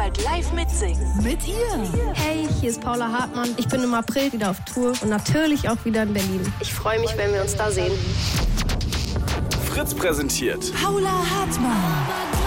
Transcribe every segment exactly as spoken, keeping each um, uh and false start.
bald live mitsingen. Mit ihr. Hey, hier ist Paula Hartmann. Ich bin im April wieder auf Tour und natürlich auch wieder in Berlin. Ich freue mich, wenn wir uns da sehen. Fritz präsentiert Paula Hartmann.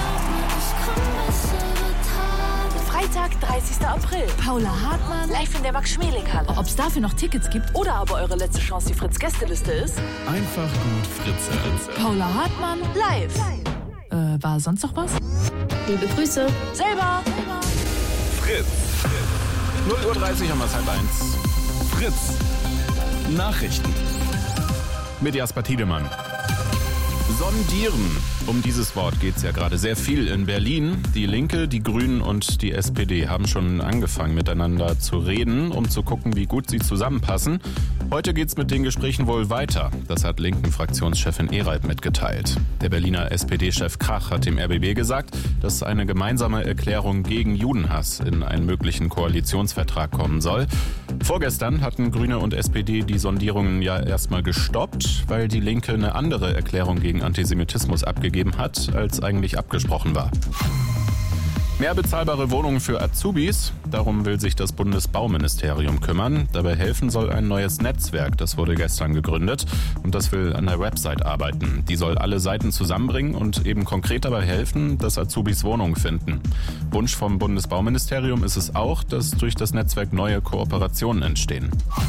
Freitag, dreißigster April. Paula Hartmann. Live in der Max-Schmeling-Halle. Ob es dafür noch Tickets gibt Oder aber eure letzte Chance, die Fritz-Gästeliste ist. einfach gut Fritze. Paula Hartmann Live. Äh, war sonst noch was? Liebe Grüße. Selber. Fritz. null Uhr dreißig haben wir es halb eins. Fritz. Nachrichten. Mit Jasper Tiedemann. Sondieren. Um dieses Wort geht es ja gerade sehr viel in Berlin. Die Linke, die Grünen und die S P D haben schon angefangen miteinander zu reden, um zu gucken, wie gut sie zusammenpassen. Heute geht es mit den Gesprächen wohl weiter. Das hat linken Fraktionschefin Ereit mitgeteilt. Der Berliner S P D-Chef Krach hat dem R B B gesagt, dass eine gemeinsame Erklärung gegen Judenhass in einen möglichen Koalitionsvertrag kommen soll. Vorgestern hatten Grüne und S P D die Sondierungen ja erstmal gestoppt, weil die Linke eine andere Erklärung gegen Antisemitismus abgegeben hat, als eigentlich abgesprochen war. Mehr bezahlbare Wohnungen für Azubis, darum will sich das Bundesbauministerium kümmern. Dabei helfen soll ein neues Netzwerk, das wurde gestern gegründet und das will an der Website arbeiten. Die soll alle Seiten zusammenbringen und eben konkret dabei helfen, dass Azubis Wohnungen finden. Wunsch vom Bundesbauministerium ist es auch, dass durch das Netzwerk neue Kooperationen entstehen.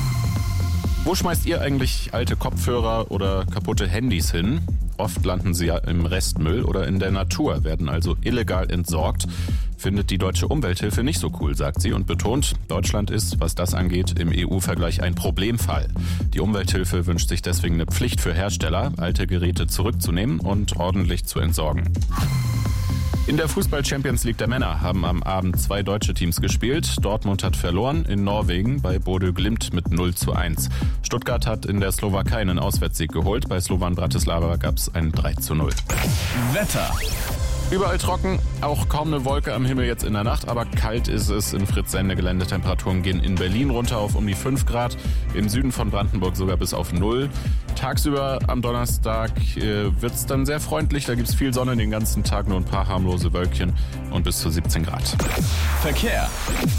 Wo schmeißt ihr eigentlich alte Kopfhörer oder kaputte Handys hin? Oft landen sie ja im Restmüll oder in der Natur, werden also illegal entsorgt. Findet die Deutsche Umwelthilfe nicht so cool, sagt sie und betont, Deutschland ist, was das angeht, im E U-Vergleich ein Problemfall. Die Umwelthilfe wünscht sich deswegen eine Pflicht für Hersteller, alte Geräte zurückzunehmen und ordentlich zu entsorgen. In der Fußball-Champions League der Männer haben am Abend zwei deutsche Teams gespielt. Dortmund hat verloren in Norwegen bei Bodø Glimt mit null zu eins. Stuttgart hat in der Slowakei einen Auswärtssieg geholt. Bei Slovan Bratislava gab es ein drei zu null. Wetter. Überall trocken, auch kaum eine Wolke am Himmel jetzt in der Nacht, aber kalt ist es im Fritz-Sende-Gelände. Temperaturen gehen in Berlin runter auf um die fünf Grad, im Süden von Brandenburg sogar bis auf null. Tagsüber am Donnerstag äh, wird es dann sehr freundlich, da gibt es viel Sonne den ganzen Tag, nur ein paar harmlose Wölkchen und bis zu siebzehn Grad. Verkehr.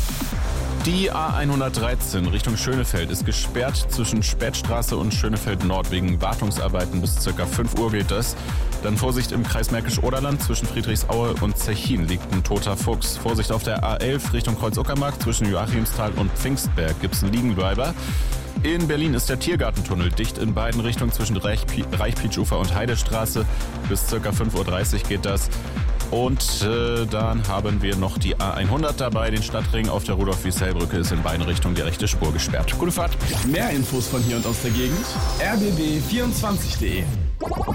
Die A hundertdreizehn Richtung Schönefeld ist gesperrt zwischen Spätstraße und Schönefeld Nord wegen Wartungsarbeiten. Bis ca. fünf Uhr geht das. Dann Vorsicht im Kreis Märkisch-Oderland. Zwischen Friedrichsaue und Zechin liegt ein toter Fuchs. Vorsicht auf der A elf Richtung Kreuz-Uckermark. Zwischen Joachimsthal und Pfingstberg gibt es einen Liegenbleiber. In Berlin ist der Tiergartentunnel dicht in beiden Richtungen zwischen Reichpietsch-Ufer und Heidestraße. Bis ca. fünf Uhr dreißig geht das. Und äh, dann haben wir noch die A hundert dabei. Den Stadtring auf der Rudolf-Wiesel-Brücke ist in beiden Richtungen die rechte Spur gesperrt. Gute Fahrt. Mehr Infos von hier und aus der Gegend. r b b vierundzwanzig punkt de